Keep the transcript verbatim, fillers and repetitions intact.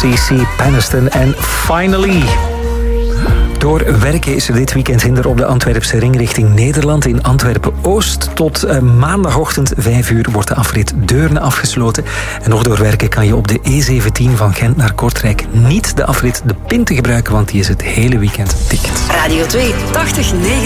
C C Peniston en Finally. Door werken is er dit weekend hinder op de Antwerpse ring richting Nederland. In Antwerpen-Oost tot uh, maandagochtend vijf uur wordt de afrit Deurne afgesloten. En nog door werken kan je op de E zeventien van Gent naar Kortrijk niet de afrit De Pinte gebruiken, want die is het hele weekend dicht. Radio twee, tachtig negen.